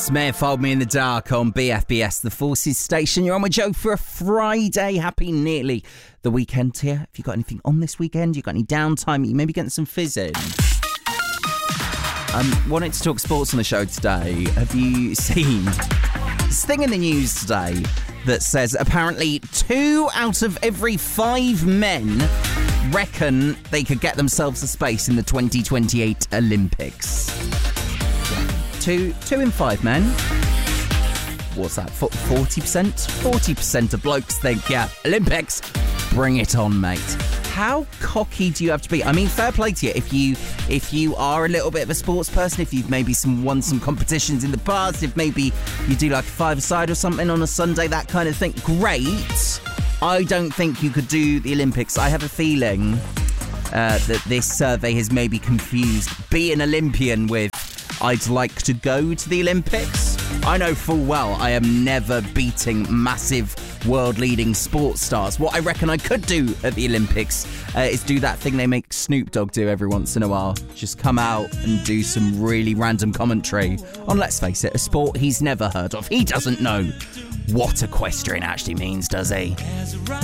Smith, Hold Me in the Dark on BFBS, the Forces station. You're on with Joe for a Friday. Happy nearly the weekend here. Have you got anything on this weekend? You got any downtime? You maybe getting some fizz in? Wanted to talk sports on the show today. Have you seen this thing in the news today that says apparently 2 out of every 5 men reckon they could get themselves a space in the 2028 Olympics? 2 in 5 men. What's that? 40%? 40% of blokes think, yeah, Olympics, bring it on, mate. How cocky do you have to be? I mean, fair play to you. If you are a little bit of a sports person, if you've maybe won some competitions in the past, if maybe you do like a 5-a-side or something on a Sunday, that kind of thing, great. I don't think you could do the Olympics. I have a feeling that this survey has maybe confused be an Olympian with I'd like to go to the Olympics. I know full well I am never beating massive world-leading sports stars. What I reckon I could do at the Olympics is do that thing they make Snoop Dogg do every once in a while. Just come out and do some really random commentary on, let's face it, a sport he's never heard of. He doesn't know what equestrian actually means, does he?